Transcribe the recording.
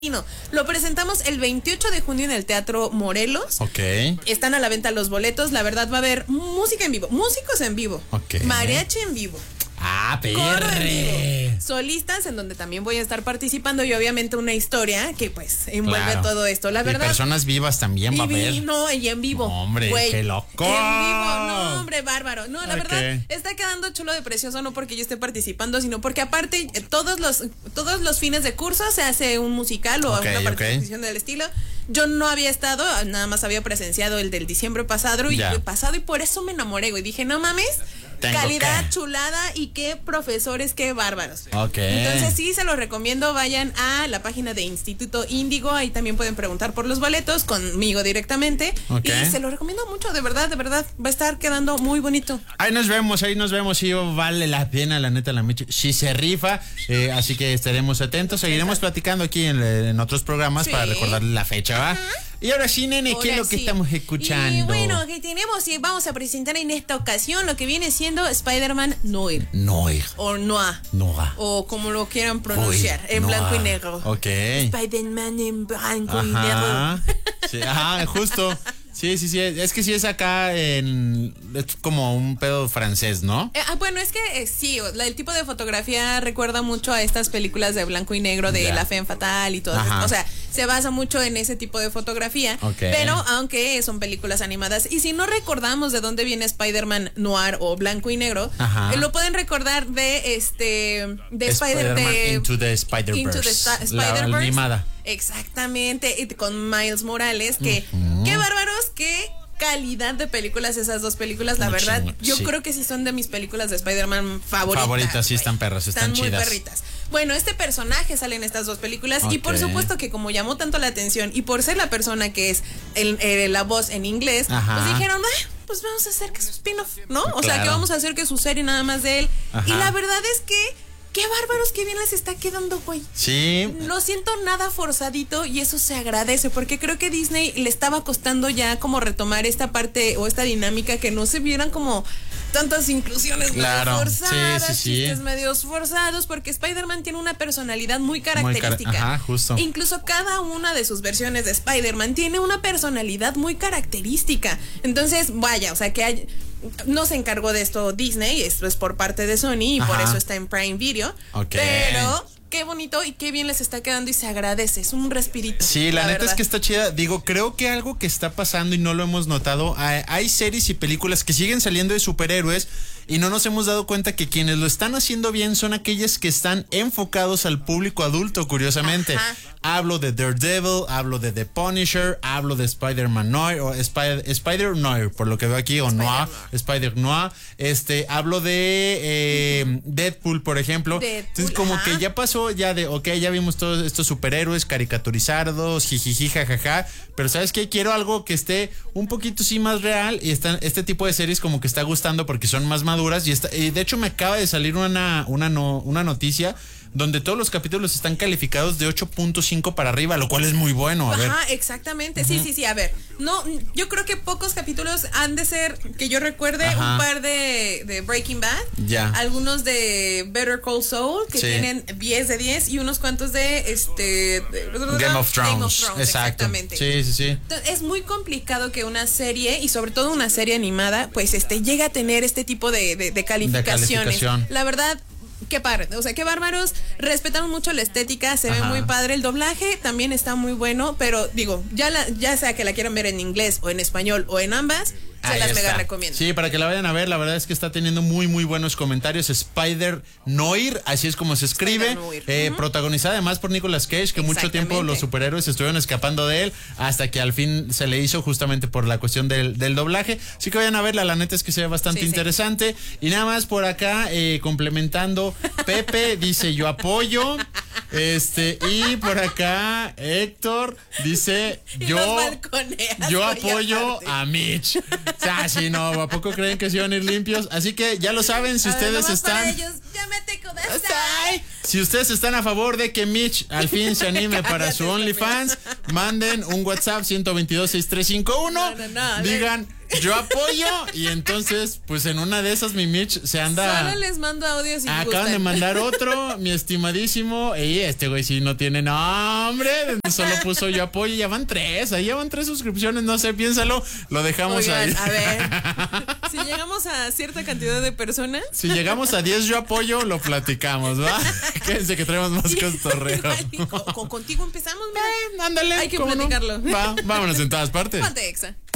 Lo presentamos el 28 de junio en el Teatro Morelos. Ok. Están a la venta los boletos. La verdad va a haber música en vivo, músicos en vivo, mariachi en vivo. Ah, perre. Solistas en donde también voy a estar participando y obviamente una historia que pues envuelve todo esto. La verdad. Y personas vivas también va a haber. No, y en vivo. No, hombre, qué loco. En vivo, no, hombre, bárbaro. No, la verdad está quedando chulo de precioso, no porque yo esté participando, sino porque aparte todos los fines de curso se hace un musical o una participación del estilo. Yo no había estado, nada más había presenciado el del diciembre pasado y por eso me enamoré, güey. Dije, no mames. Calidad, chulada y qué profesores, qué bárbaros. Entonces sí, se los recomiendo, vayan a la página de Instituto Índigo, ahí también pueden preguntar por los boletos conmigo directamente. Y se los recomiendo mucho, de verdad, va a estar quedando muy bonito. Ahí nos vemos, sí, vale la pena, la neta, la Michi, sí se rifa, así que estaremos atentos, seguiremos platicando aquí en otros programas para recordarle la fecha, ¿va? Y ahora sí, nene, ¿qué es lo que estamos escuchando? Y bueno, que tenemos y vamos a presentar en esta ocasión lo que viene siendo Spider-Man Noir. O Noir. O como lo quieran pronunciar, en blanco y negro. Spider-Man en blanco y negro. Sí, justo. Sí, es que sí es acá es como un pedo francés, ¿no? Bueno, es que sí, el tipo de fotografía recuerda mucho a estas películas de blanco y negro de La Femme Fatale y todo eso. O sea, se basa mucho en ese tipo de fotografía, pero aunque son películas animadas y si no recordamos de dónde viene Spider-Man Noir o blanco y negro, lo pueden recordar de Spider-Man Into the Spider-Verse, la animada. Exactamente, con Miles Morales, que qué bárbaros, qué calidad de películas esas dos películas, la verdad, yo creo que sí son de mis películas de Spider-Man favoritas. Sí, están perras, están chidas. Muy perritas. Bueno, este personaje sale en estas dos películas y por supuesto que como llamó tanto la atención y por ser la persona que es la voz en inglés, pues dijeron, pues vamos a hacer que su spin-off, ¿no? O sea, que vamos a hacer que su serie nada más de él. Y la verdad es que qué bárbaros, qué bien les está quedando, güey. Sí. No siento nada forzadito y eso se agradece porque creo que Disney le estaba costando ya como retomar esta parte o esta dinámica que no se vieran como tantas inclusiones medio forzadas, chistes medios forzados, porque Spider-Man tiene una personalidad muy característica. Justo. Incluso cada una de sus versiones de Spider-Man tiene una personalidad muy característica. Entonces, vaya, o sea que no se encargó de esto Disney, esto es por parte de Sony y por eso está en Prime Video. Pero qué bonito y qué bien les está quedando y se agradece, es un respirito. Sí, la neta es que está chida. Digo, creo que algo que está pasando y no lo hemos notado, hay series y películas que siguen saliendo de superhéroes y no nos hemos dado cuenta que quienes lo están haciendo bien son aquellas que están enfocados al público adulto, curiosamente. Hablo de Daredevil, hablo de The Punisher, hablo de Spider-Man Noir o Spider Noir, por lo que veo aquí, o Noir, Spider Noir. Hablo de Deadpool, por ejemplo. Entonces, como que ya pasó ya ya vimos todos estos superhéroes caricaturizados, jijiji, jajaja, pero ¿sabes qué? Quiero algo que esté un poquito sí más real y este tipo de series como que está gustando porque son más maduras y de hecho me acaba de salir una noticia donde todos los capítulos están calificados de 8.5 para arriba, lo cual es muy bueno. Exactamente. Sí. A ver, no, yo creo que pocos capítulos han de ser, que yo recuerde, un par de Breaking Bad, algunos de Better Call Saul, que tienen 10 de 10, y unos cuantos de Game of Thrones. Exactamente. Sí. Entonces, es muy complicado que una serie, y sobre todo una serie animada, pues llegue a tener este tipo de calificaciones. La verdad, qué padre, o sea, qué bárbaros, respetamos mucho la estética, se ve muy padre, el doblaje también está muy bueno, pero digo, ya sea que la quieran ver en inglés o en español o en ambas, se las mega recomiendo. Sí, para que la vayan a ver, la verdad es que está teniendo muy muy buenos comentarios. Spider Noir, así es como se escribe, protagonizada además por Nicolas Cage, que mucho tiempo los superhéroes estuvieron escapando de él, hasta que al fin se le hizo justamente por la cuestión del doblaje. Así que vayan a verla, la neta es que se ve bastante interesante. Y nada más por acá, complementando, Pepe dice yo apoyo. Y por acá Héctor dice yo apoyo a Mitch. O sea, sí, no, ¿a poco creen que se van a ir limpios? Así que ya lo saben, si ustedes están si ustedes están a favor de que Mitch al fin se anime para su OnlyFans, manden un WhatsApp 122-6351, digan yo apoyo. Y entonces, pues en una de esas mi Mitch se anda. Solo les mando audios y acaban de mandar otro, mi estimadísimo. Y este güey sí no tiene nombre. Solo puso yo apoyo. Ya van 3. Ahí ya van 3 suscripciones. No sé, piénsalo. Lo dejamos. Oigan, ahí. A ver. Si llegamos a cierta cantidad de personas. Si llegamos a 10 yo apoyo, lo platicamos, ¿va? Quédense que traemos más cotorreo. Contigo empezamos, mira. Ándale. Hay que platicarlo. No? Vámonos en todas partes. Ponte Exa.